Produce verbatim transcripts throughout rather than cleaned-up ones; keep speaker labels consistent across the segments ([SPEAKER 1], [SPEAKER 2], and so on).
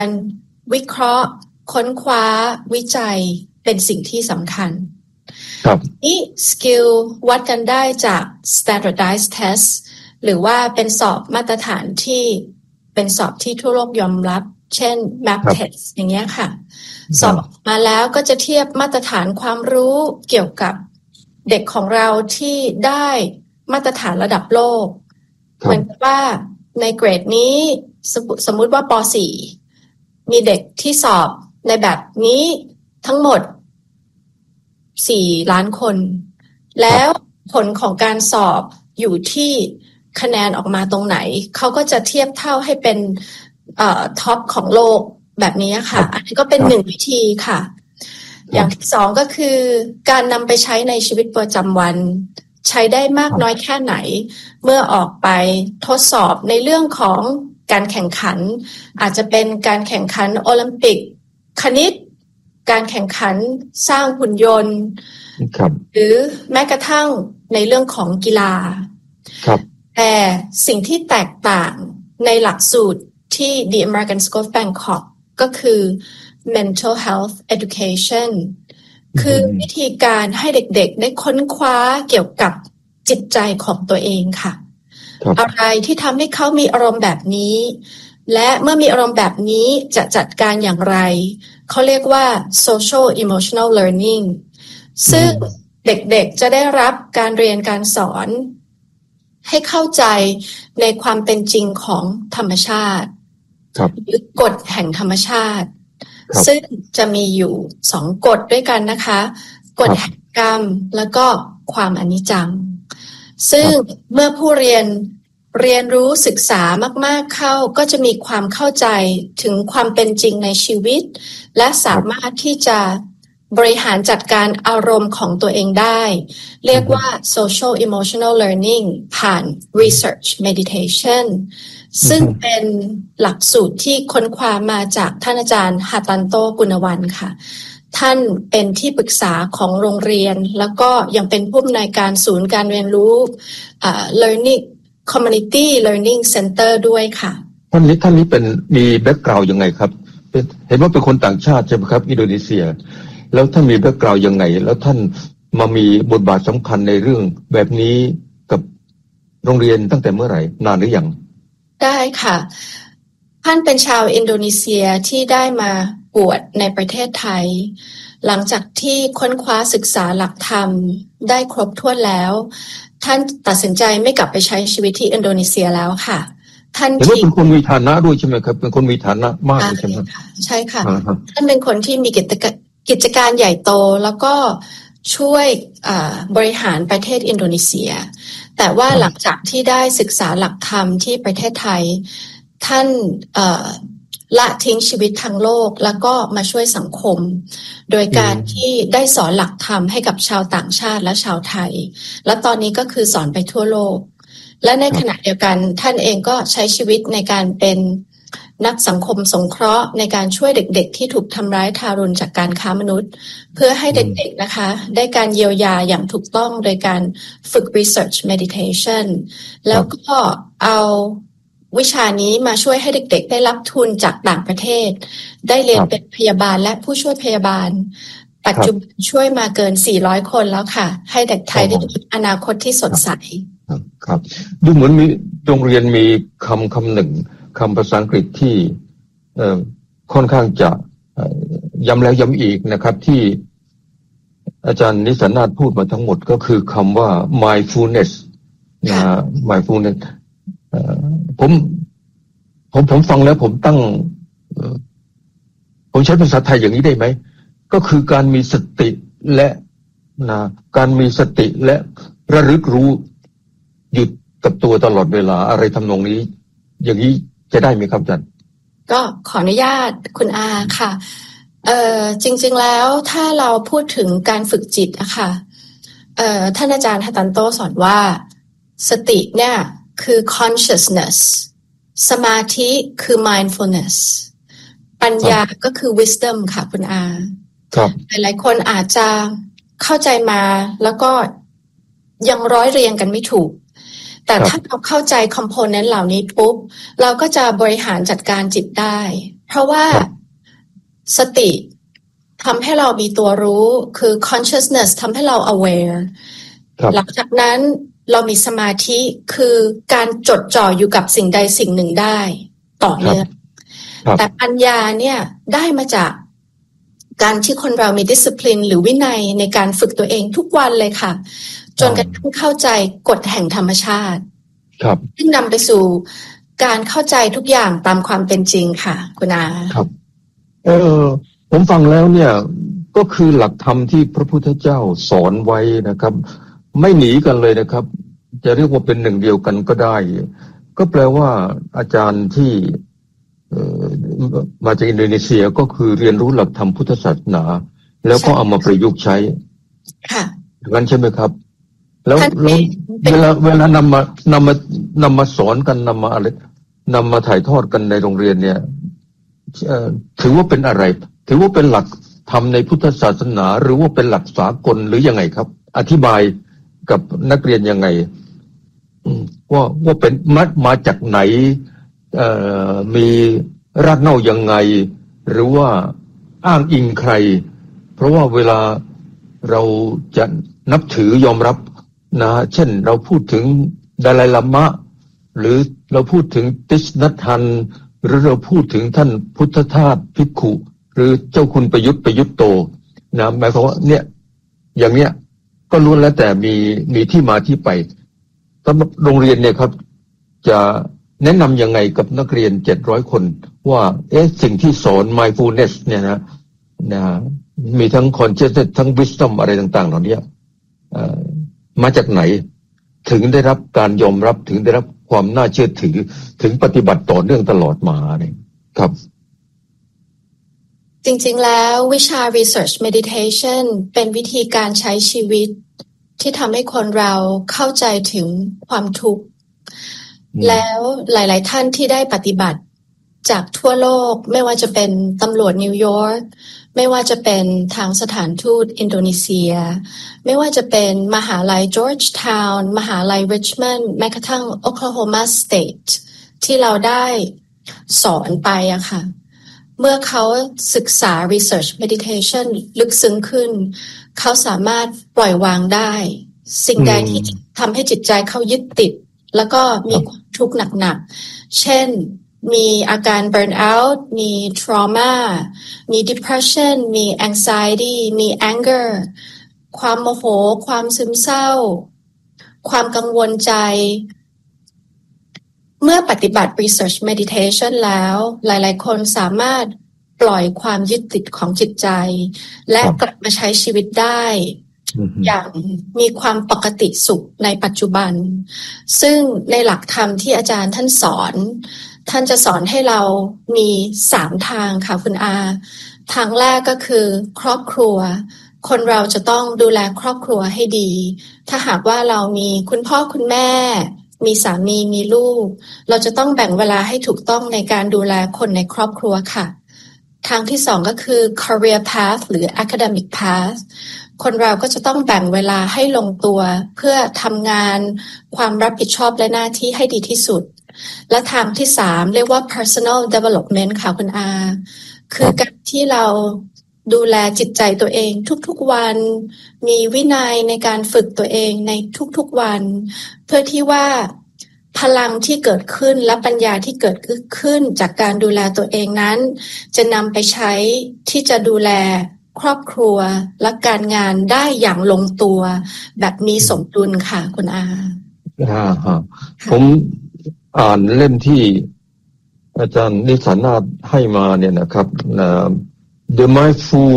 [SPEAKER 1] การวิเคราะห์ค้นคว้าวิจัยเป็นสิ่งที่สำคัญ
[SPEAKER 2] ครับ
[SPEAKER 1] นี่สกิลวัดกันได้จาก standardized test หรือว่าเป็นสอบมาตรฐานที่เป็นสอบที่ทั่วโลกยอมรับเช่น map test อย่างเงี้ยค่ะสอบมาแล้วก็จะเทียบมาตรฐานความรู้เกี่ยวกับเด็กของเราที่ได้มาตรฐานระดับโลกเหมือนว่าในเกรดนี้สมมุติว่าป .สี่ มีเด็กที่สอบในแบบนี้ทั้งหมดสี่ล้านคนแล้วผลของการสอบอยู่ที่คะแนนออกมาตรงไหนเขาก็จะเทียบเท่าให้เป็นเอ่อท็อปของโลกแบบนี้ค่ะอันนี้ก็เป็นหนึ่งวิธีค่ะอย่างที่สองก็คือการนำไปใช้ในชีวิตประจำวันใช้ได้มากน้อยแค่ไหนเมื่อออกไปทดสอบในเรื่องของการแข่งขันอาจจะเป็นการแข่งขันโอลิมปิกคณิตการแข่งขันสร้างหุ่นยนต์หรือแม้กระทั่งในเรื่องของกีฬาแต่สิ่งที่แตกต่างในหลักสูตรที่ The American School of Bangkok ก็คือ mental health education คือวิธีการให้เด็กๆได้ค้นคว้าเกี่ยวกับจิตใจของตัวเองค่ะอะไรที่ทำให้เขามีอารมณ์แบบนี้และเมื่อมีอารมณ์แบบนี้จะจัดการอย่างไรเขาเรียกว่า social emotional learning ซึ่งเด็กๆจะได้รับการเรียนการสอนให้เข้าใจในความเป็นจริงของธรรมชาติหรือกฎแห่งธรรมชาติซึ่งจะมีอยู่สองกฎด้วยกันนะคะกฎแห่งกรรมแล้วก็ความอนิจจังซึ่งเมื่อผู้เรียนเรียนรู้ศึกษามากๆเข้าก็จะมีความเข้าใจถึงความเป็นจริงในชีวิตและสามารถที่จะบริหารจัดการอารมณ์ของตัวเองได้เรียกว่า social emotional learning ผ่าน research meditation ซึ่งเป็นหลักสูตรที่ค้นคว้ามาจากท่านอาจารย์ฮาตันโตกุณวันค่ะท่านเป็นที่ปรึกษาของโรงเรียนแล้วก็ยังเป็นผู้อำนวยการศูนย์การเรียนรู้ uh, learning community learning center ด้วยค่ะ
[SPEAKER 2] ท่านนี้ท่านนี้เป็นมีแบ็คกราวด์ยังไงครับเห็นว่าเป็นคนต่างชาติใช่ไหมครับอินโดนีเซียแล้วท่านมีแบ็คกราวด์ยังไงแล้วท่านมามีบทบาทสำคัญในเรื่องแบบนี้กับโรงเรียนตั้งแต่เมื่อไหร่นานหรือยัง
[SPEAKER 1] ได้ค่ะท่านเป็นชาวอินโดนีเซียที่ได้มาบวชในประเทศไทยหลังจากที่ค้นคว้าศึกษาหลักธรรมได้ครบถ้วนแล้วท่านตัดสินใจไม่กลับไปใช้ชีวิตที่อินโดนีเซียแล้วค่ะท่านที่
[SPEAKER 2] เป็นคนมีฐานะด้วยใช่ไหมครับเป็นคนมีฐานะมากใช่ไหม
[SPEAKER 1] ใช่ค่ะท่านเป็นคนที่มีกิจการกิจการใหญ่โตแล้วก็ช่วยบริหารประเทศอินโดนีเซียแต่ว่าหลังจากที่ได้ศึกษาหลักธรรมที่ประเทศไทยท่านละทิ้งชีวิตทางโลกแล้วก็มาช่วยสังคมโดยการที่ได้สอนหลักธรรมให้กับชาวต่างชาติและชาวไทยและตอนนี้ก็คือสอนไปทั่วโลกและในขณะเดียวกันท่านเองก็ใช้ชีวิตในการเป็นนักสังคมสงเคราะห์ในการช่วยเด็กๆที่ถูกทำร้ายทารุณจากการค้ามนุษย์เพื่อให้เด็กๆนะคะได้การเยียวยาอย่างถูกต้องโดยการฝึก research meditation แล้วก็เอาวิชานี้มาช่วยให้เด็กๆได้รับทุนจากต่างประเทศได้เรียนเป็นพยาบาลและผู้ช่วยพยาบาลปัจจุบันช่วยมาเกินสี่ร้อยคนแล้วค่ะให้เด็กไทยได้มีอนาคตที่สดใส
[SPEAKER 2] ครับดูเหมือนมีโรงเรียนมีคำคำหนึ่งคำภาษาอังกฤษที่ค่อนข้างจะย้ำแล้วย้ำอีกนะครับที่อาจารย์นิสนาถพูดมาทั้งหมดก็คือคำว่า mindfulness นะ mindfulness ผมผมผมฟังแล้วผมตั้งผมใช้ภาษาไทยอย่างนี้ได้ไหมก็คือการมีสติและนะการมีสติและระลึกรู้หยุดกับตัวตลอดเวลาอะไรทำนองนี้อย่างนี้จะได้ไหมครับอาจารย์
[SPEAKER 1] ก็ขออนุญาตคุณอาค่ะเอ่อจริงๆแล้วถ้าเราพูดถึงการฝึกจิตอะค่ะเอ่อท่านอาจารย์ฮาตันโตสอนว่าสติเนี่ยคือ consciousness สมาธิคือ mindfulness ปัญญาก็คือ wisdom ค่ะคุณอา
[SPEAKER 2] ครับ
[SPEAKER 1] หลายๆคนอาจจะเข้าใจมาแล้วก็ยังร้อยเรียงกันไม่ถูกแต่ถ้าเราเข้าใจคอมโพเนนต์เหล่านี้ปุ๊บเราก็จะบริหารจัดการจิตได้เพราะว่าสติทำให้เรามีตัวรู้คือ consciousness ทำให้เรา aware หลังจากนั้นเรามีสมาธิคือการจดจ่ออยู่กับสิ่งใดสิ่งหนึ่งได้ต่อเนื่องแต่ปัญญาเนี่ยได้มาจากการที่คนเรามี discipline หรือวินัยในการฝึกตัวเองทุกวันเลยค่ะจนกระทั่งเข้าใจกฎแห่งธรรมชาติ
[SPEAKER 2] ครับ
[SPEAKER 1] ซึ่งนำไปสู่การเข้าใจทุกอย่างตามความเป็นจริงค่ะคุณอา
[SPEAKER 2] ครับเออผมฟังแล้วเนี่ยก็คือหลักธรรมที่พระพุทธเจ้าสอนไว้นะครับไม่หนีกันเลยนะครับจะเรียกว่าเป็นหนึ่งเดียวกันก็ได้ก็แปลว่าอาจารย์ที่มาจากอินโดนีเซียก็คือเรียนรู้หลักธรรมพุทธศาสนาแล้วก็เอามาประยุกต์ใช้
[SPEAKER 1] ค่ะ
[SPEAKER 2] งั้นใช่ไหมครับแล้วเวลาเวลานำมานำมานำมาสอนกันนำมาอะไรนำมาถ่ายทอดกันในโรงเรียนเนี่ยถือว่าเป็นอะไรถือว่าเป็นหลักธรรมในพุทธศาสนาหรือว่าเป็นหลักสากลหรือยังไงครับอธิบายกับนักเรียนยังไงว่าว่าเป็นมามาจากไหนมีรากเหง้ายังไงหรือว่าอ้างอิงใครเพราะว่าเวลาเราจะนับถือยอมรับนะเช่นเราพูดถึงดาไลลามะหรือเราพูดถึงติสนัทธันหรือเราพูดถึงท่านพุทธทาสภิกขุหรือเจ้าคุณประยุทธ์ประยุทธ์โตนะหมายความว่าเนี่ยอย่างเนี้ยก็ล้วนแล้วแต่มีมีที่มาที่ไปสำหรับโรงเรียนเนี่ยครับจะแนะนำยังไงกับนักเรียนเจ็ดร้อยคนว่าเอ๊ะสิ่งที่สอน mindfulness เนี่ยนะนะมีทั้ง consciousness ทั้ง wisdom อะไรต่างๆเหล่านี้มาจากไหนถึงได้รับการยอมรับถึงได้รับความน่าเชื่อถือถึงปฏิบัติต่อเนื่องตลอดมาเนี่ยครับ
[SPEAKER 1] จริงๆแล้ววิชา research meditation เป็นวิธีการใช้ชีวิตที่ทำให้คนเราเข้าใจถึงความทุกข์แล้วหลายๆท่านที่ได้ปฏิบัติจากทั่วโลกไม่ว่าจะเป็นตำรวจนิวยอร์กไม่ว่าจะเป็นทางสถานทูตอินโดนีเซียไม่ว่าจะเป็นมหาลัยจอร์จทาวน์มหาลัยริชมอนด์แม้กระทั่งโอคลาโฮมาสเตทที่เราได้สอนไปอะค่ะเมื่อเขาศึกษา research meditation ลึกซึ้งขึ้นเขาสามารถปล่อยวางได้สิ่งใดที่ทำให้จิตใจเขายึดติดแล้วก็มีความทุกข์หนักๆเช่นมีอาการ burn out มี trauma มี depression มี anxiety มี anger ความโมโหความซึมเศร้าความกังวลใจเมื่อปฏิบัติ research meditation แล้วหลายๆคนสามารถปล่อยความยึดติดของจิตใจและกลับมาใช้ชีวิตได้อย่างมีความปกติสุขในปัจจุบันซึ่งในหลักธรรมที่อาจารย์ท่านสอนท่านจะสอนให้เรามีสามทางค่ะคุณอาทางแรกก็คือครอบครัวคนเราจะต้องดูแลครอบครัวให้ดีถ้าหากว่าเรามีคุณพ่อคุณแม่มีสามีมีลูกเราจะต้องแบ่งเวลาให้ถูกต้องในการดูแลคนในครอบครัวค่ะทางที่สองก็คือ career path หรือ academic path คนเราก็จะต้องแบ่งเวลาให้ลงตัวเพื่อทำงานความรับผิดชอบและหน้าที่ให้ดีที่สุดและทางที่สามเรียกว่า personal development ค่ะคุณอาคือการที่เราดูแลจิตใจตัวเองทุกๆวันมีวินัยในการฝึกตัวเองในทุกๆวันเพื่อที่ว่าพลังที่เกิดขึ้นและปัญญาที่เกิดขึ้นจากการดูแลตัวเองนั้นจะนำไปใช้ที่จะดูแลครอบครัวและการงานได้อย่างลงตัวแบบมีสมดุลค่ะคุณอา
[SPEAKER 2] อ่าฮะผมอ่านเล่มที่อาจารย์นิสานาถให้มาเนี่ยนะครับ The Mindful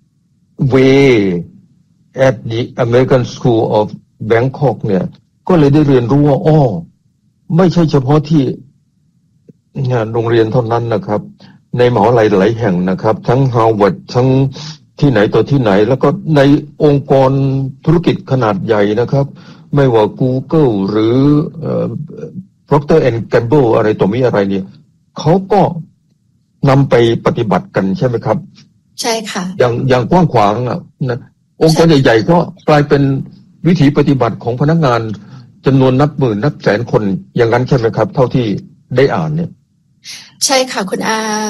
[SPEAKER 2] Way at the American School of Bangkok เนี่ยก็เลยได้เรียนรู้ว่าอ้อไม่ใช่เฉพาะที่งานโรงเรียนเท่านั้นนะครับในมหาวิทยาลัยหลายแห่งนะครับทั้ง Harvard ทั้งที่ไหนต่อที่ไหนแล้วก็ในองค์กรธุรกิจขนาดใหญ่นะครับไม่ว่า Google หรือเอ่อ Procter แอนด์ Gamble อะไรต่อมีอะไรเนี่ยเขาก็นำไปปฏิบัติกันใช่ไหมครับ
[SPEAKER 1] ใช่ค่ะ
[SPEAKER 2] อย่างอย่างกว้างขวางอ่ะนะองค์กรใหญ่ๆก็กลายเป็นวิถีปฏิบัติของพนักงานจำนวนนับหมื่นนับแสนคนอย่างนั้นใช่ไหมครับเท่าที่ได้อ่านเนี่ย
[SPEAKER 1] ใช่ค่ะคุณอา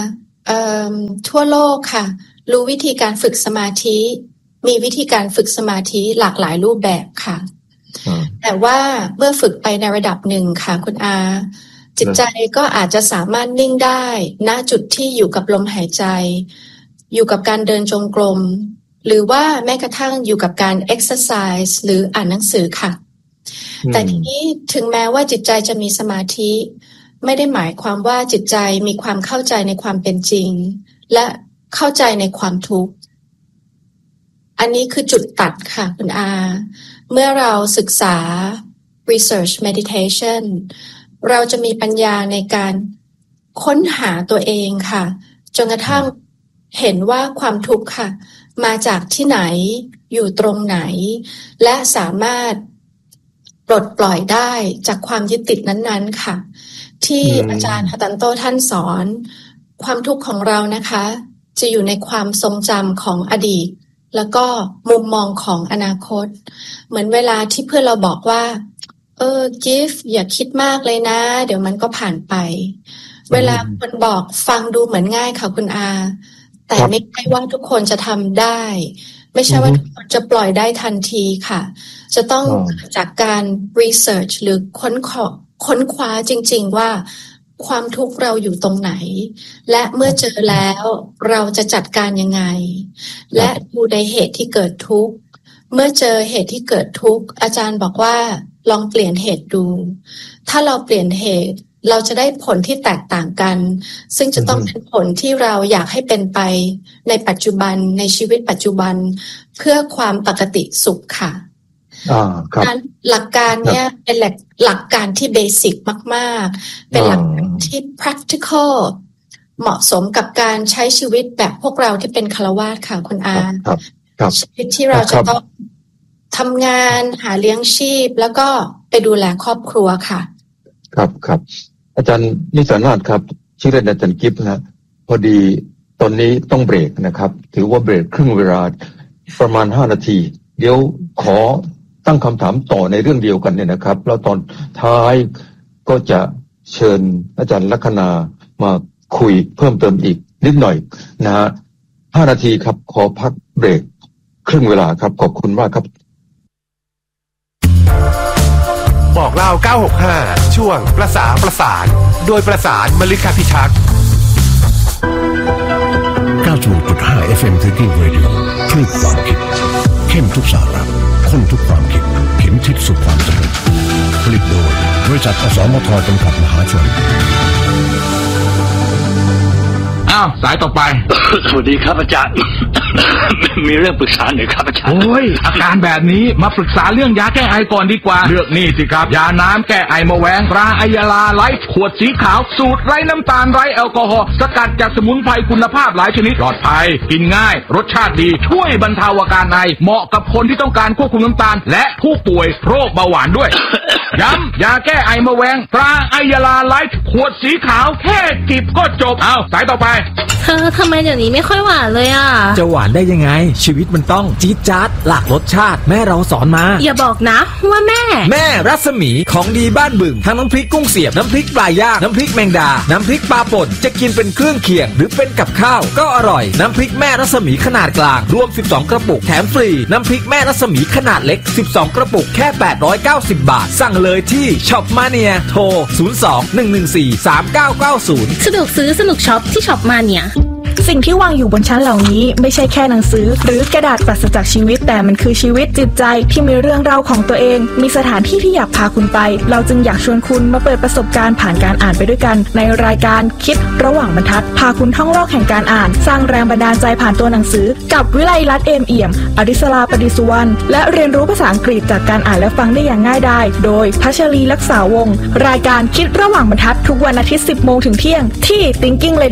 [SPEAKER 1] ทั่วโลกค่ะรู้วิธีการฝึกสมาธิมีวิธีการฝึกสมาธิหลากหลายรูปแบบค่ะแต่ว่าเมื่อฝึกไปในระดับหนึ่งค่ะคุณอาจิตใจก็อาจจะสามารถนิ่งได้ณจุดที่อยู่กับลมหายใจอยู่กับการเดินจงกรมหรือว่าแม้กระทั่งอยู่กับการ exercise หรืออ่านหนังสือค่ะแต่ทีนี้ถึงแม้ว่าจิตใจจะมีสมาธิไม่ได้หมายความว่าจิตใจมีความเข้าใจในความเป็นจริงและเข้าใจในความทุกข์อันนี้คือจุดตัดค่ะคุณอาเมื่อเราศึกษา research meditation เราจะมีปัญญาในการค้นหาตัวเองค่ะจนกระทั่งเห็นว่าความทุกข์ค่ะมาจากที่ไหนอยู่ตรงไหนและสามารถปลดปล่อยได้จากความยึดติดนั้นๆค่ะที่อาจารย์ฮัตตันโตท่านสอนความทุกข์ของเรานะคะจะอยู่ในความทรงจำของอดีตแล้วก็มุมมองของอนาคตเหมือนเวลาที่เพื่อนเราบอกว่าเออกิฟอย่าคิดมากเลยนะเดี๋ยวมันก็ผ่านไปเวลาคนบอกฟังดูเหมือนง่ายค่ะคุณอาแต่ไม่ใช่ว่าทุกคนจะทำได้ไม่ใช่ว่าทุกคนจะปล่อยได้ทันทีค่ะจะต้องจากการ research หรือค้นขอค้นคว้าจริงๆว่าความทุกข์เราอยู่ตรงไหนและเมื่อเจอแล้วเราจะจัดการยังไงและดูในเหตุที่เกิดทุกข์เมื่อเจอเหตุที่เกิดทุกข์อาจารย์บอกว่าลองเปลี่ยนเหตุดูถ้าเราเปลี่ยนเหตุเราจะได้ผลที่แตกต่างกันซึ่งจะต้องเป็นผลที่เราอยากให้เป็นไปในปัจจุบันในชีวิตปัจจุบันเพื่อความปกติสุขค่ะหลักการเนี้ยเป็นหลักหลักการที่เบสิกมากๆเป็นหลักการที่ practical เหมาะสมกับการใช้ชีวิตแบบพวกเราที่เป็นฆราวาสค่ะคุณอาชีวิตที่เราจะต้องทำงานหาเลี้ยงชีพแล้วก็ไปดูแลครอบครัวค่ะ
[SPEAKER 2] ครับครับอาจารย์นิสานาถครับชื่อเล่นอาจารย์กิฟต์นะพอดีตอนนี้ต้องเบรกนะครับถือว่าเบรกครึ่งเวลาประมาณห้านาทีเดี๋ยวขอตั้งคำถามต่อในเรื่องเดียวกันเนี่ยนะครับแล้วตอนท้ายก็จะเชิญอาจารย์ลัคนามาคุยเพิ่มเติมอีกนิดหน่อยนะฮะห้านาทีครับขอพักเบรกครึ่งเวลาครับขอบคุณมากครับ
[SPEAKER 3] บอกเล่าเก้าหกห้าช่วงประสาประสานโดยประสานมลิกาพิทักษ์
[SPEAKER 4] เก้าสิบหกจุดห้า เอฟ เอ็ม Thinking Radio คลื่นความคิดเข้มทุกสาระข้นทุกความคิดเข็มทิศสู่ความสำเร็จผลิตโดยบริษัทอสมทจำกัดมหาชน
[SPEAKER 5] อ้าวสายต่อไป
[SPEAKER 6] สวัสดีครับอาจารย์ มีเรื่องปรึกษาหน่อยครับอาจารย์
[SPEAKER 5] โอ้ยอาการแบบนี้มาปรึกษาเรื่องยาแก้ไอก่อนดีกว่าเลือกนี่สิครับยาน้ำแก้ไอมะแวงตราไอยาลาไลฟ์ขวดสีขาวสูตรไร้น้ำตาลไร้แอลกอฮอล์สกัดจากสมุนไพรคุณภาพหลายชนิดปลอดภัยกินง่ายรสชาติดีช่วยบรรเทาอาการไอเหมาะกับคนที่ต้องการควบคุมน้ำตาลและผู้ป่วยโรคเบาหวานด้วย ย้ำยาแก้ไอมะแวงตราไอยาลาไลฟ์ขวดสีขาวแค่จิบก็จบเอาสายต่อไป
[SPEAKER 7] เธอทำไมเดี๋ยวนี้ไม่ค่อยหวานเลยอ่ะ
[SPEAKER 8] จะหวานได้ยังไงชีวิตมันต้องจี๊ดจ๊าดหลากรสชาติแม่เราสอนมา
[SPEAKER 7] อย่าบอกนะว่าแม่
[SPEAKER 8] แม่รัศมีของดีบ้านบึงทั้งน้ำพริกกุ้งเสียบน้ำพริกปลาย่างน้ำพริกแมงดาน้ำพริกปลาป่นจะกินเป็นเครื่องเคียงหรือเป็นกับข้าวก็อร่อยน้ำพริกแม่รัศมีขนาดกลางรวมสิบสองกระปุกแถมฟรีน้ำพริกแม่รัศมีขนาดเล็กสิบสองกระปุกแค่แปดร้อยเก้าสิบบาทสั่งเลยที่ช็อปมาเนียโทรศูนย์ สอง หนึ่ง หนึ่ง สี่ สาม เก้า เก้า ศูนย์
[SPEAKER 7] สะดวกซื้อสนุกช็อปที่ช็อปมาเนีย
[SPEAKER 9] สิ่งที่วางอยู่บนชั้นเหล่านี้ไม่ใช่แค่หนังสือหรือกระดาษปราศจากชีวิตแต่มันคือชีวิตจิตใจที่มีเรื่องราวของตัวเองมีสถานที่ที่อยากพาคุณไปเราจึงอยากชวนคุณมาเปิดประสบการณ์ผ่านการอ่านไปด้วยกันในรายการคิดระหว่างบรรทัดพาคุณท่องโลกแห่งการอ่านสร้างแรงบันดาลใจผ่านตัวหนังสือกับวิไลรัตน์เอมเอี่ยมอริศราปดิสุวรรณและเรียนรู้ภาษาอังกฤษจากการอ่านและฟังได้อย่างง่ายดายโดยพัชรีรักษาวงศ์รายการคิดระหว่างบรรทัดทุกวันอาทิตย์ สิบโมงถึงเที่ยงที่ Thinking